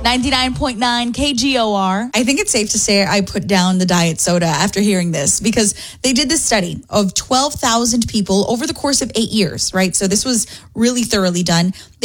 99.9 KGOR. I think it's safe to say I put down the diet soda after hearing this because they did this study of 12,000 people over the course of 8 years, right? So this was really thoroughly done.